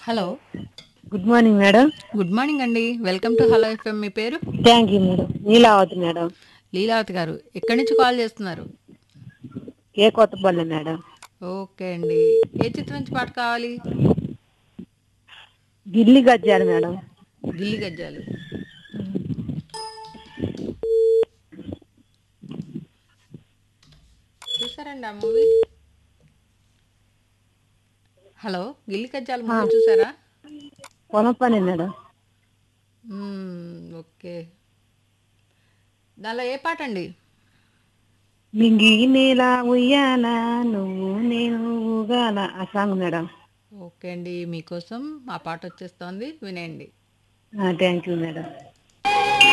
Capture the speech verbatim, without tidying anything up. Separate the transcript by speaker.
Speaker 1: Hello.
Speaker 2: Good morning madam.
Speaker 1: Good morning అండి. Welcome to hello FM. మీ పేరు?
Speaker 2: Thank you madam. Neelavathi madam.
Speaker 1: Leelavathi గారు ఎక్కడి నుంచి కాల్ చేస్తున్నారు?
Speaker 2: ఏ కొత్తపల్లి మేడం.
Speaker 1: ఓకే అండి. ఏ చిత్రం నుంచి పాట కావాలి?
Speaker 2: గిల్లి గజ్జాలు మేడం.
Speaker 1: గిల్లి గజ్జాలు. చూసారండి ఆ మూవీ? హలో, గిల్లి గజ్జాలు
Speaker 2: ఆ,
Speaker 1: మూవీ చూసారా?
Speaker 2: పొలం పని మేడం.
Speaker 1: మ్మ్, ఓకే. దానిలో ఏ పాట అండి?
Speaker 2: మింగి నీలా ఉయ్యాల నువ్వు నేను ఊగాల ఆ సాంగ్ మేడం.
Speaker 1: ఓకే అండి, మీకోసం ఆ పాట వచ్చేస్తోంది, వినేయండి.
Speaker 2: Thank you madam.